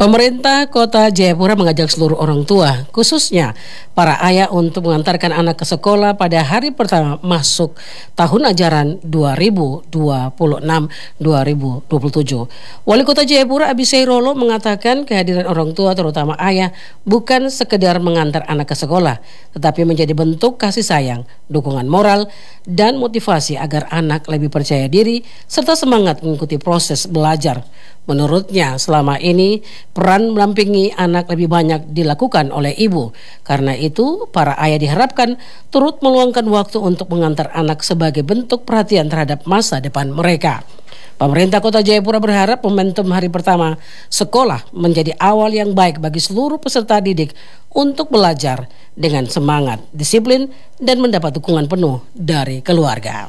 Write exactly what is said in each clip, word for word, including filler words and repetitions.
Pemerintah Kota Jayapura mengajak seluruh orang tua, khususnya para ayah untuk mengantarkan anak ke sekolah pada hari pertama masuk tahun ajaran dua ribu dua puluh enam dua ribu dua puluh tujuh. Wali Kota Jayapura Abisai Rolo mengatakan kehadiran orang tua terutama ayah bukan sekedar mengantar anak ke sekolah, tetapi menjadi bentuk kasih sayang, dukungan moral, dan motivasi agar anak lebih percaya diri serta semangat mengikuti proses belajar. Menurutnya selama ini peran mendampingi anak lebih banyak dilakukan oleh ibu. Karena itu para ayah diharapkan turut meluangkan waktu untuk mengantar anak sebagai bentuk perhatian terhadap masa depan mereka. Pemerintah Kota Jayapura berharap momentum hari pertama sekolah menjadi awal yang baik bagi seluruh peserta didik untuk belajar dengan semangat, disiplin, dan mendapat dukungan penuh dari keluarga.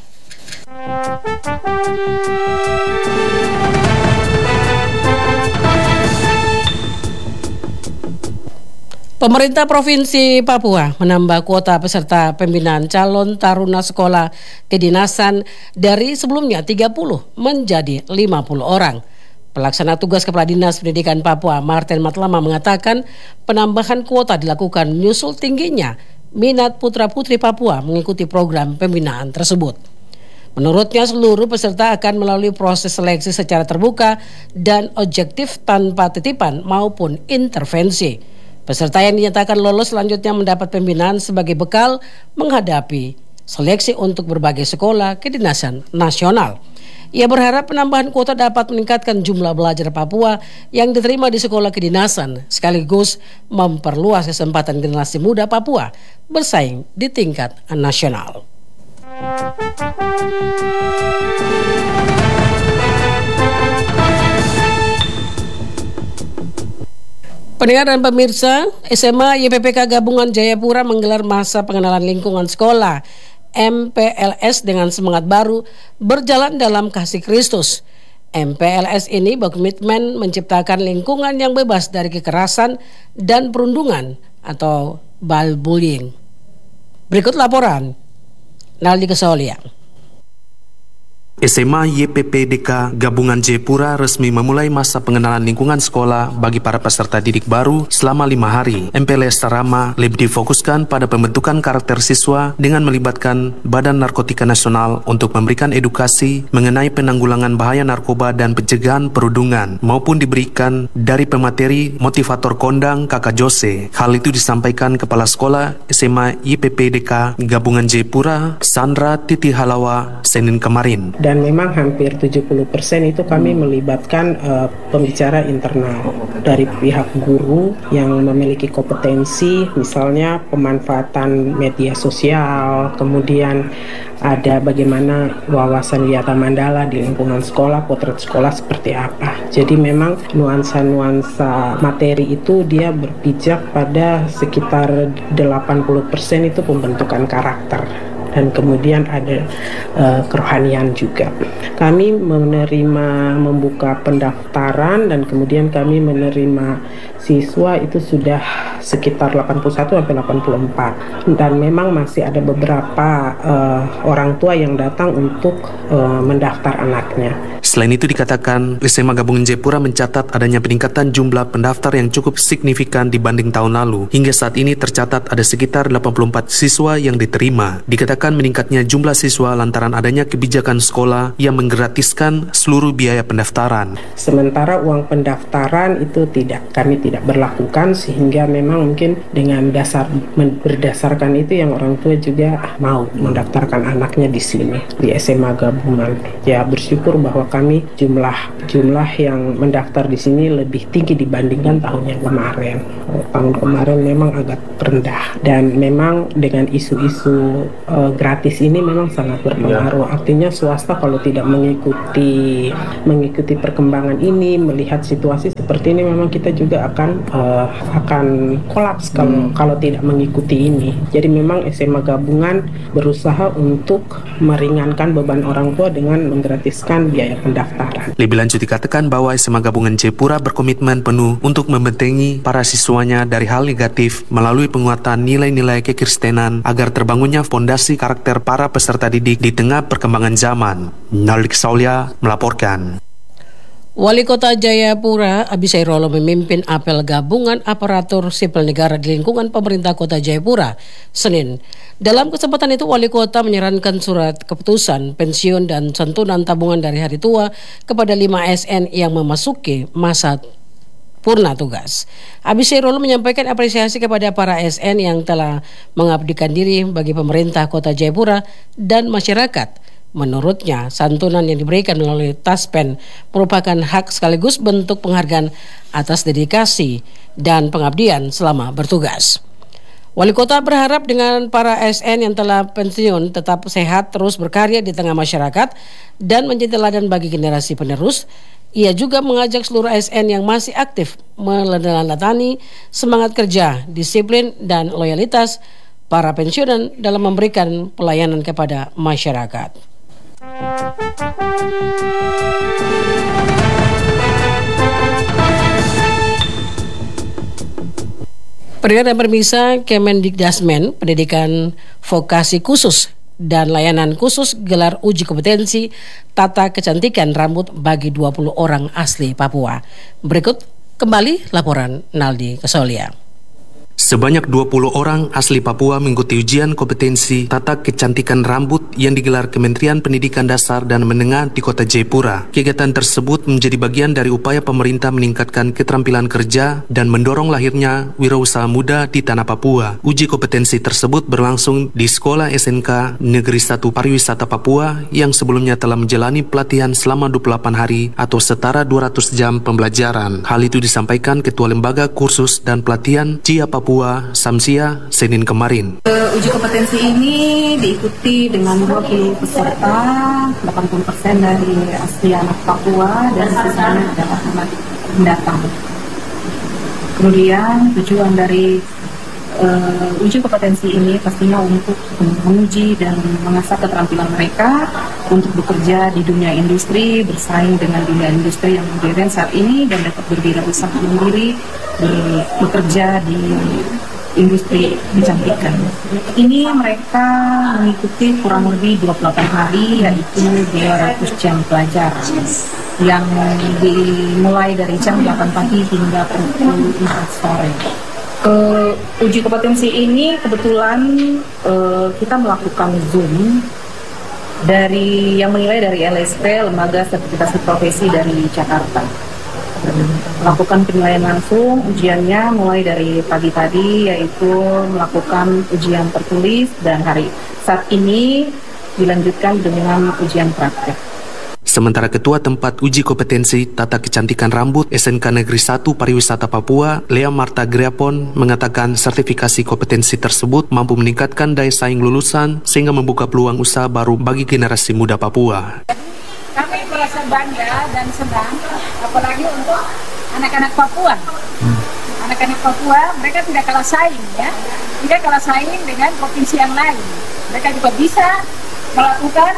Pemerintah Provinsi Papua menambah kuota peserta pembinaan calon taruna sekolah kedinasan dari sebelumnya tiga puluh menjadi lima puluh orang. Pelaksana tugas Kepala Dinas Pendidikan Papua Martin Matlama mengatakan penambahan kuota dilakukan menyusul tingginya minat putra-putri Papua mengikuti program pembinaan tersebut. Menurutnya seluruh peserta akan melalui proses seleksi secara terbuka dan objektif tanpa titipan maupun intervensi. Peserta yang dinyatakan lolos selanjutnya mendapat pembinaan sebagai bekal menghadapi seleksi untuk berbagai sekolah kedinasan nasional. Ia berharap penambahan kuota dapat meningkatkan jumlah belajar Papua yang diterima di sekolah kedinasan, sekaligus memperluas kesempatan generasi muda Papua bersaing di tingkat nasional. Pendengar dan pemirsa, S M A Y P P K Gabungan Jayapura menggelar masa pengenalan lingkungan sekolah M P L S dengan semangat baru berjalan dalam kasih Kristus. M P L S ini berkomitmen menciptakan lingkungan yang bebas dari kekerasan dan perundungan atau bullying. Berikut laporan Naldi Kesolia. S M A Y P P D K Gabungan Jayapura resmi memulai masa pengenalan lingkungan sekolah bagi para peserta didik baru selama lima hari. M P L S Tarama lebih difokuskan pada pembentukan karakter siswa dengan melibatkan Badan Narkotika Nasional untuk memberikan edukasi mengenai penanggulangan bahaya narkoba dan pencegahan perundungan maupun diberikan dari pemateri motivator kondang Kakak Jose. Hal itu disampaikan Kepala Sekolah S M A Y P P D K Gabungan Jayapura Sandra Titi Halawa Senin kemarin. Dan memang hampir tujuh puluh persen itu kami melibatkan uh, pembicara internal dari pihak guru yang memiliki kompetensi, misalnya pemanfaatan media sosial, kemudian ada bagaimana wawasan Wiyata Mandala di lingkungan sekolah, potret sekolah seperti apa. Jadi memang nuansa-nuansa materi itu dia berpijak pada sekitar delapan puluh persen itu pembentukan karakter. Dan kemudian ada uh, kerohanian juga. Kami menerima membuka pendaftaran dan kemudian kami menerima siswa itu sudah sekitar delapan puluh satu sampai delapan puluh empat. Dan memang masih ada beberapa uh, orang tua yang datang untuk uh, mendaftar anaknya. Selain itu dikatakan S M A Gabungan Jayapura mencatat adanya peningkatan jumlah pendaftar yang cukup signifikan dibanding tahun lalu. Hingga saat ini tercatat ada sekitar delapan puluh empat siswa yang diterima. Dikatakan meningkatnya jumlah siswa lantaran adanya kebijakan sekolah yang menggratiskan seluruh biaya pendaftaran. Sementara uang pendaftaran itu tidak, kami tidak berlakukan, sehingga memang mungkin dengan dasar berdasarkan itu yang orang tua juga mau mendaftarkan anaknya di sini di S M A Gabungan. Ya bersyukur bahwa kami jumlah jumlah yang mendaftar di sini lebih tinggi dibandingkan tahun yang kemarin. Tahun kemarin memang agak rendah dan memang dengan isu-isu uh, gratis ini memang sangat berpengaruh. Artinya swasta kalau tidak mengikuti mengikuti perkembangan ini, melihat situasi seperti ini, memang kita juga akan uh, akan kolaps kalau hmm. kalau tidak mengikuti ini. Jadi memang S M A Gabungan berusaha untuk meringankan beban orang tua dengan menggratiskan biaya pendaftaran. Lebih lanjut dikatakan bahwa S M A Gabungan Jayapura berkomitmen penuh untuk membentengi para siswanya dari hal negatif melalui penguatan nilai-nilai kekristenan agar terbangunnya fondasi karakter para peserta didik di tengah perkembangan zaman. Naldi Kesolia melaporkan. Wali Kota Jayapura, Abisai Rolo, memimpin apel gabungan aparatur sipil negara di lingkungan pemerintah Kota Jayapura, Senin. Dalam kesempatan itu, Wali Kota menyarankan surat keputusan pensiun dan santunan tabungan dari hari tua kepada lima A S N yang memasuki masa purna tugas. Abisai Rolo menyampaikan apresiasi kepada para A S N yang telah mengabdikan diri bagi pemerintah Kota Jayapura dan masyarakat. Menurutnya, santunan yang diberikan melalui Taspen merupakan hak sekaligus bentuk penghargaan atas dedikasi dan pengabdian selama bertugas. Wali Kota berharap dengan para A S N yang telah pensiun tetap sehat, terus berkarya di tengah masyarakat dan menjadi teladan bagi generasi penerus. Ia juga mengajak seluruh A S N yang masih aktif meneladani semangat kerja, disiplin, dan loyalitas para pensiunan dalam memberikan pelayanan kepada masyarakat. Pendengar dan pemirsa, Kemendikdasmen, Pendidikan Vokasi Khusus dan Layanan Khusus gelar uji kompetensi tata kecantikan rambut bagi dua puluh orang asli Papua. Berikut kembali laporan Naldi Kesolia. Sebanyak dua puluh orang asli Papua mengikuti ujian kompetensi tata kecantikan rambut yang digelar Kementerian Pendidikan Dasar dan Menengah di Kota Jayapura. Kegiatan tersebut menjadi bagian dari upaya pemerintah meningkatkan keterampilan kerja dan mendorong lahirnya wirausaha muda di tanah Papua. Uji kompetensi tersebut berlangsung di Sekolah S N K Negeri satu Pariwisata Papua yang sebelumnya telah menjalani pelatihan selama dua puluh delapan hari atau setara dua ratus jam pembelajaran. Hal itu disampaikan Ketua Lembaga Kursus dan Pelatihan Jia Papua Samsia Senin kemarin. Uh, uji kompetensi ini diikuti dengan dua puluh peserta, delapan puluh persen dari asli anak Papua dan sisanya adalah anak pendatang. Kemudian tujuan dari uh, uji kompetensi ini pastinya untuk menguji dan mengasah keterampilan mereka untuk bekerja di dunia industri, bersaing dengan dunia industri yang modern saat ini dan dapat berwirausaha mandiri ber- bekerja di industri kecantikan. Ini mereka mengikuti kurang lebih dua puluh delapan hari, yaitu dua ratus jam pelajaran yang dimulai dari jam delapan pagi hingga pukul empat sore. Uh, uji kompetensi ini kebetulan uh, kita melakukan Zoom dari yang menilai dari L S P, Lembaga Sertifikasi Profesi dari Jakarta. Melakukan penilaian langsung, ujiannya mulai dari pagi tadi, yaitu melakukan ujian tertulis dan hari saat ini dilanjutkan dengan ujian praktek. Sementara Ketua Tempat Uji Kompetensi Tata Kecantikan Rambut S N K Negeri satu Pariwisata Papua, Lea Marta Griapon, mengatakan sertifikasi kompetensi tersebut mampu meningkatkan daya saing lulusan sehingga membuka peluang usaha baru bagi generasi muda Papua. Kami merasa bangga dan senang, apalagi untuk anak-anak Papua. Anak-anak Papua, mereka tidak kalah saing, ya, tidak kalah saing dengan provinsi yang lain. Mereka juga bisa melakukan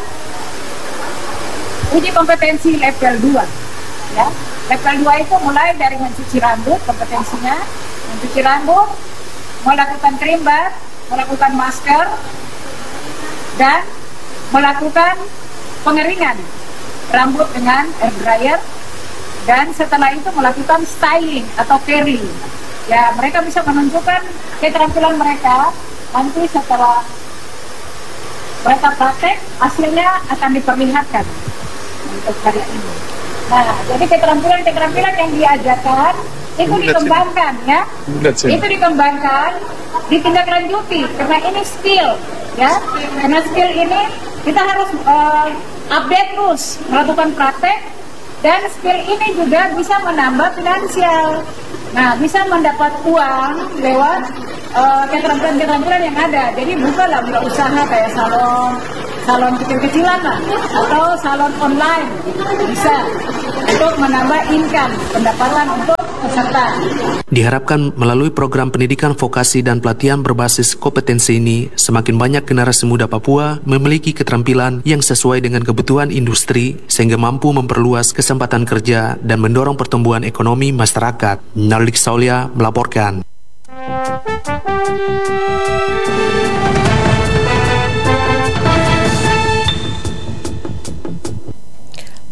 uji kompetensi level dua, ya. Level dua itu mulai dari mencuci rambut, kompetensinya mencuci rambut, melakukan kerimbat, melakukan masker, dan melakukan pengeringan rambut dengan air dryer, dan setelah itu melakukan styling atau curling. Ya, mereka bisa menunjukkan keterampilan mereka. Nanti setelah mereka praktek, hasilnya akan diperlihatkan untuk hari ini. Nah, jadi keterampilan-keterampilan yang diajarkan itu dikembangkan, ya. Itu dikembangkan, ditindaklanjuti karena ini skill, ya. Karena skill ini kita harus uh, update terus, melakukan praktek, dan skill ini juga bisa menambah finansial. Nah, bisa mendapat uang lewat uh, keterampilan-keterampilan yang ada. Jadi bukanlah usaha kayak salon, salon kecil-kecilan lah, atau salon online, bisa untuk menambah income, pendapatan untuk peserta. Diharapkan melalui program pendidikan vokasi dan pelatihan berbasis kompetensi ini, semakin banyak generasi muda Papua memiliki keterampilan yang sesuai dengan kebutuhan industri, sehingga mampu memperluas kesempatan kerja dan mendorong pertumbuhan ekonomi masyarakat. Naldi Kesolia melaporkan.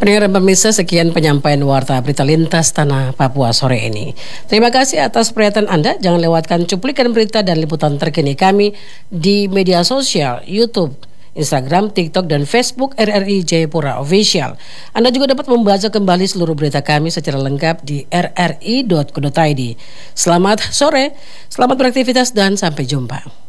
Pendengar dan pemirsa, sekian penyampaian Warta Berita Lintas Tanah Papua sore ini. Terima kasih atas perhatian Anda. Jangan lewatkan cuplikan berita dan liputan terkini kami di media sosial, YouTube, Instagram, TikTok, dan Facebook R R I Jayapura Official. Anda juga dapat membaca kembali seluruh berita kami secara lengkap di r r i dot co dot i d. Selamat sore, selamat beraktivitas, dan sampai jumpa.